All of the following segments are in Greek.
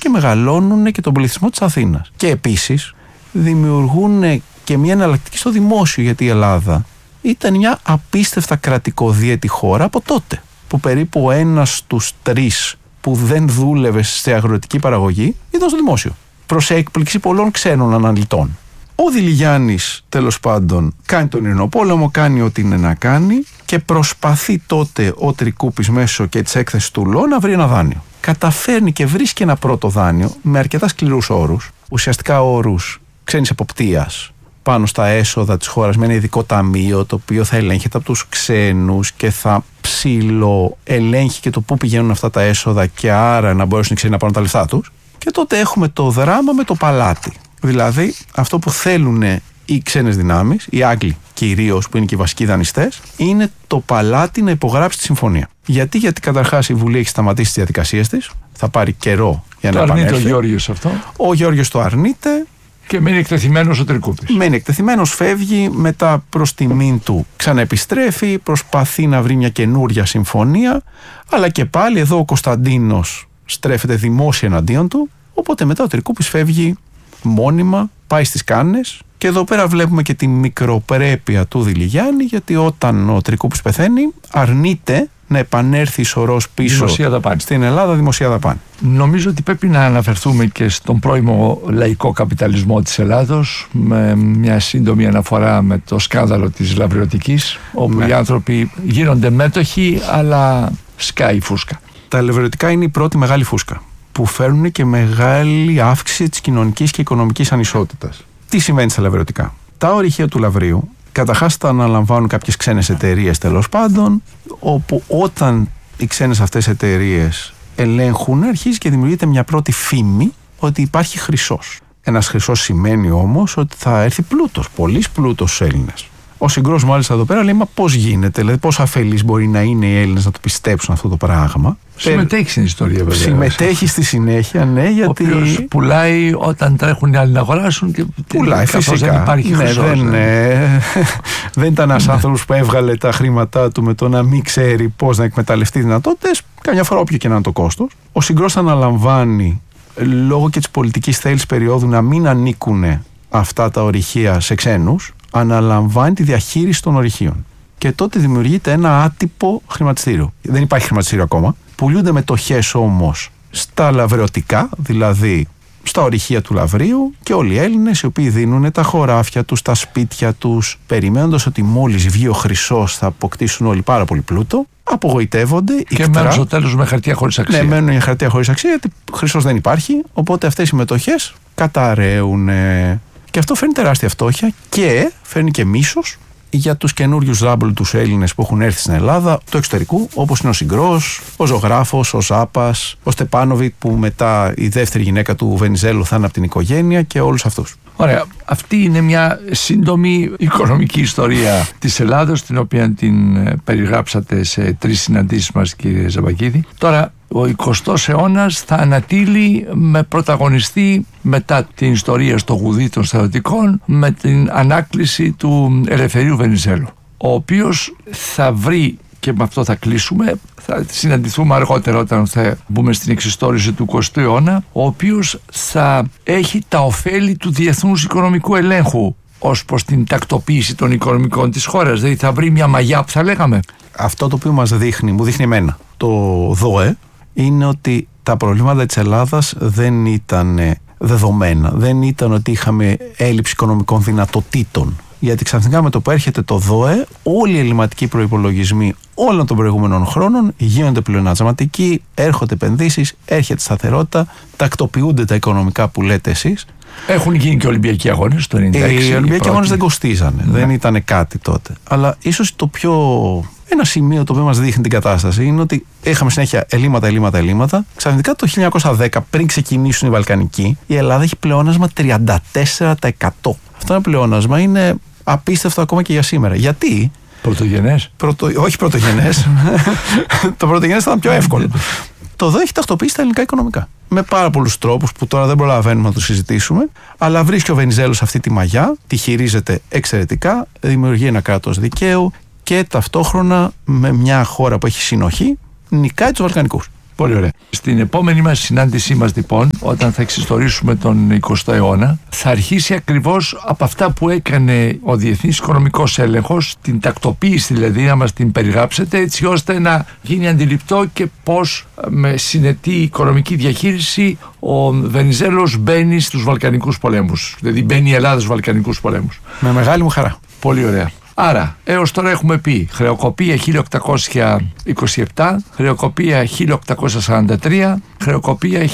και μεγαλώνουν και τον πληθυσμό της Αθήνας. Και επίσης δημιουργούν και μια εναλλακτική στο δημόσιο, γιατί η Ελλάδα ήταν μια απίστευτα κρατικοδίαιτη χώρα από τότε, που περίπου 1 στους 3 που δεν δούλευε σε αγροτική παραγωγή ήταν στο δημόσιο. Προς έκπληξη πολλών ξένων αναλυτών. Ο Διλιγιάννης, τέλος πάντων, κάνει τον Ειρηνοπόλεμο, κάνει ό,τι είναι να κάνει και προσπαθεί τότε ο Τρικούπης μέσω και της έκθεσης του ΛΟ να βρει ένα δάνειο. Καταφέρνει και βρίσκει ένα πρώτο δάνειο με αρκετά σκληρούς όρους, ουσιαστικά όρους ξένης εποπτείας πάνω στα έσοδα της χώρας, με ένα ειδικό ταμείο το οποίο θα ελέγχεται από τους ξένους και θα ελέγχει και το πού πηγαίνουν αυτά τα έσοδα και άρα να μπορέσουν οι ξένοι να πάρουν τα λεφτά τους. Και τότε έχουμε το δράμα με το παλάτι. Δηλαδή αυτό που θέλουν οι ξένες δυνάμεις, οι Άγγλοι κυρίως που είναι και οι βασικοί δανειστές, είναι το παλάτι να υπογράψει τη συμφωνία. Γιατί καταρχάς η Βουλή έχει σταματήσει τις διαδικασίες της, θα πάρει καιρό για να επανέλθει. Το αρνείται ο Γεώργιος αυτό. Ο Γεώργιος το αρνείται. Και μένει εκτεθειμένος ο Τρικούπης. Μένει εκτεθειμένος, φεύγει, μετά προς τιμήν του ξαναεπιστρέφει, προσπαθεί να βρει μια καινούρια συμφωνία, αλλά και πάλι εδώ ο Κωνσταντίνος στρέφεται δημόσια εναντίον του, οπότε μετά ο Τρικούπης φεύγει μόνιμα, πάει στις Κάνες και εδώ πέρα βλέπουμε και τη μικροπρέπεια του Διλιγιάννη, γιατί όταν ο Τρικούπης πεθαίνει αρνείται να επανέλθει ισορρός πίσω στην Ελλάδα δημοσία δαπάνη. Νομίζω ότι πρέπει να αναφερθούμε και στον πρώιμο λαϊκό καπιταλισμό της Ελλάδος, με μια σύντομη αναφορά με το σκάνδαλο της λαβριωτικής, όπου οι άνθρωποι γίνονται μέτοχοι αλλά σκάει η φούσκα. Τα λαβριωτικά είναι η πρώτη μεγάλη φούσκα που φέρνουν και μεγάλη αύξηση της κοινωνικής και οικονομικής ανισότητας. Τι συμβαίνει στα λαβριωτικά? Τα ορυχεία του Λαβρίου καταρχάς τα αναλαμβάνουν κάποιες ξένες εταιρείες, τέλος πάντων, όπου όταν οι ξένες αυτές εταιρείες ελέγχουν, αρχίζει και δημιουργείται μια πρώτη φήμη ότι υπάρχει χρυσός. Ένας χρυσός σημαίνει όμως ότι θα έρθει πλούτος, πολύς πλούτος στους Έλληνες. Ο Συγκρός μάλιστα εδώ πέρα λέει, μα πώς γίνεται, δηλαδή πώς αφελείς μπορεί να είναι οι Έλληνες να το πιστέψουν αυτό το πράγμα. Συμμετέχει στην ιστορία βέβαια. Συμμετέχει στη συνέχεια, ναι, γιατί. Ο οποίος πουλάει όταν τρέχουν οι άλλοι να αγοράσουν και πουλάει φυσικά. Δεν υπάρχει χρυσός. Δεν ήταν ένας άνθρωπος που έβγαλε τα χρήματά του με το να μην ξέρει πώς να εκμεταλλευτεί δυνατότητες, καμιά φορά όποιο και να είναι το κόστος. Ο Συγκρός αναλαμβάνει, λόγω και της πολιτικής θέλησης περίοδου, να μην ανήκουν αυτά τα ορυχεία σε ξένους, αναλαμβάνει τη διαχείριση των ορυχείων. Και τότε δημιουργείται ένα άτυπο χρηματιστήριο. Δεν υπάρχει χρηματιστήριο ακόμα. Πουλούνται μετοχές όμως στα λαβρεωτικά, δηλαδή στα ορυχεία του Λαβρίου, και όλοι οι Έλληνες οι οποίοι δίνουν τα χωράφια τους, τα σπίτια τους, περιμένοντας ότι μόλις βγει ο χρυσός θα αποκτήσουν όλοι πάρα πολύ πλούτο. Απογοητεύονται. Και μένουν στο τέλος με χαρτιά χωρίς αξία. Ναι, μένουν για χαρτιά χωρίς αξία, γιατί χρυσός δεν υπάρχει. Οπότε αυτές οι μετοχές καταραίουν. Και αυτό φέρνει τεράστια φτώχεια και φέρνει και μίσος για τους καινούριους ζάμπλουτους Έλληνες που έχουν έρθει στην Ελλάδα του εξωτερικού, όπως είναι ο Συγκρός, ο Ζωγράφος, ο Ζάπας, ο Στεπάνοβιτ, που μετά η δεύτερη γυναίκα του Βενιζέλου θα είναι από την οικογένεια, και όλους αυτούς. Ωραία. Αυτή είναι μια σύντομη οικονομική ιστορία της Ελλάδος, την οποία την περιγράψατε σε 3 συναντήσεις μας, κύριε Ζαμπακίδη. Τώρα, ο 20ος αιώνας θα ανατείλει με πρωταγωνιστή, μετά την ιστορία στο γουδί των στρατιωτικών, με την ανάκληση του Ελευθερίου Βενιζέλου, ο οποίος θα βρει, και με αυτό θα κλείσουμε, θα συναντηθούμε αργότερα όταν θα μπούμε στην εξιστόρηση του 20ου αιώνα, ο οποίος θα έχει τα ωφέλη του διεθνούς οικονομικού ελέγχου ως προς την τακτοποίηση των οικονομικών της χώρας. Δηλαδή θα βρει μια μαγιά που θα λέγαμε. Αυτό το οποίο μου δείχνει εμένα το ΔΟΕ, είναι ότι τα προβλήματα της Ελλάδας δεν ήταν δεδομένα. Δεν ήταν ότι είχαμε έλλειψη οικονομικών δυνατοτήτων. Γιατί ξαφνικά με το που έρχεται το ΔΟΕ, όλοι οι ελλειμματικοί προϋπολογισμοί όλων των προηγούμενων χρόνων γίνονται πλεονασματικοί, έρχονται επενδύσεις, έρχεται σταθερότητα, τακτοποιούνται τα οικονομικά που λέτε εσείς. Έχουν γίνει και Ολυμπιακοί αγώνες το 1996. Οι Ολυμπιακοί αγώνες δεν κοστίζανε, δεν ήταν κάτι τότε. Αλλά ίσως ένα σημείο το οποίο μας δείχνει την κατάσταση είναι ότι είχαμε συνέχεια ελλείμματα. Ξαφνικά το 1910, πριν ξεκινήσουν οι Βαλκανικοί, η Ελλάδα έχει πλεόνασμα 34%. Αυτό ένα πλεόνασμα είναι απίστευτο ακόμα και για σήμερα. Γιατί? Πρωτογενές? Όχι πρωτογενές. Το πρωτογενές ήταν πιο εύκολο. Το ΔΟΕ έχει τακτοποιήσει τα ελληνικά οικονομικά. Με πάρα πολλούς τρόπους που τώρα δεν προλαβαίνουμε να τους συζητήσουμε, αλλά βρίσκει ο Βενιζέλος αυτή τη μαγιά, τη χειρίζεται εξαιρετικά, δημιουργεί ένα κράτος δικαίου και ταυτόχρονα με μια χώρα που έχει συνοχή νικάει τους Βαλκανικούς. Πολύ ωραία. Στην επόμενη μας συνάντησή μας λοιπόν, όταν θα εξιστορήσουμε τον 20ο αιώνα, θα αρχίσει ακριβώς από αυτά που έκανε ο Διεθνής Οικονομικός Έλεγχος, την τακτοποίηση δηλαδή, να μας την περιγράψετε, έτσι ώστε να γίνει αντιληπτό και πώς με συνετή οικονομική διαχείριση ο Βενιζέλος μπαίνει στους Βαλκανικούς πολέμους. Δηλαδή μπαίνει η Ελλάδα στους Βαλκανικούς πολέμους. Με μεγάλη μου χαρά. Πολύ ωραία. Άρα, έως τώρα έχουμε πει χρεοκοπία 1827, χρεοκοπία 1843, χρεοκοπία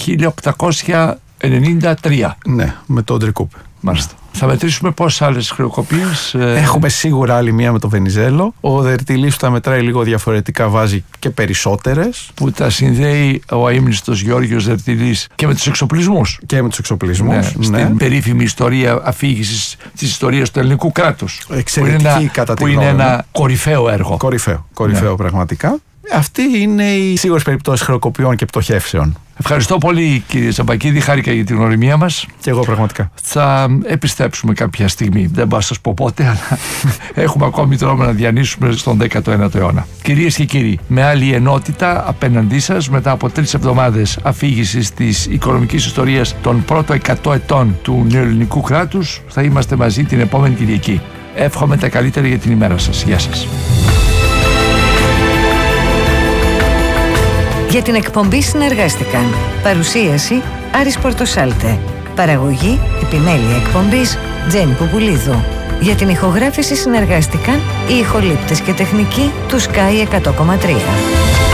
1893. Ναι, με τον Τρικούπη. Μάλιστα. Θα μετρήσουμε πόσες άλλες χρεοκοπίες. Έχουμε σίγουρα άλλη μία με τον Βενιζέλο. Ο Δερτιλής που τα μετράει λίγο διαφορετικά, βάζει και περισσότερες. Που τα συνδέει ο αείμνηστος Γεώργιος Δερτιλής και με τους εξοπλισμούς. Και με τους εξοπλισμούς. Ναι, στην περίφημη ιστορία αφήγησης της ιστορίας του ελληνικού κράτους. Εξαιρετική κατά τη γνώμη μου. Που είναι ένα κορυφαίο έργο. Κορυφαίο πραγματικά. Αυτή είναι οι σίγουρες περιπτώσεις χρεοκοπιών και πτωχεύσεων. Ευχαριστώ πολύ κύριε Τζαμπακίδη, χάρηκα για την γνωριμία μας. Και εγώ πραγματικά. Θα επιστρέψουμε κάποια στιγμή, δεν μπορώ να σας πω πότε, αλλά έχουμε ακόμη δρόμο να διανύσουμε στον 19ο αιώνα. Κυρίες και κύριοι, με άλλη ενότητα απέναντί σας, μετά από 3 εβδομάδες αφήγησης της οικονομικής ιστορίας των πρώτων 100 ετών του νεοελληνικού κράτους, θα είμαστε μαζί την επόμενη Κυριακή. Εύχομαι τα καλύτερα για την ημέρα σας. Γεια σας. Για την εκπομπή συνεργάστηκαν παρουσίαση Άρης Πορτοσάλτε, παραγωγή επιμέλεια εκπομπής Τζένι Πουπουλίδου. Για την ηχογράφηση συνεργάστηκαν οι ηχολήπτες και τεχνικοί του Sky 100,3.